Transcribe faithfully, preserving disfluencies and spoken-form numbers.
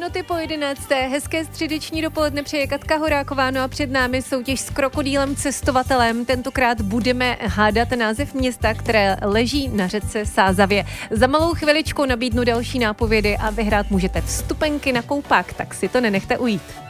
minuty po jedenácté. Hezké středeční dopoledne přeje Katka Horáková, no a před námi soutěž s krokodýlem cestovatelem. Tentokrát budeme hádat název města, které leží na řece Sázavě. Za malou chviličku nabídnu další nápovědy a vyhrát můžete vstupenky na koupák, tak si to nenechte ujít.